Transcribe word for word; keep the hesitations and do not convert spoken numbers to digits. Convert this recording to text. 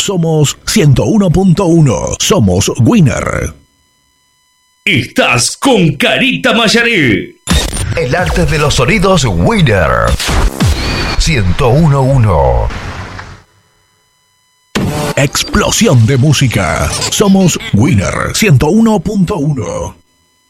Somos ciento uno punto uno. Somos Winner. Estás con Carita Mayaré. El arte de los sonidos Winner. ciento uno punto uno. Explosión de música. Somos Winner ciento uno punto uno.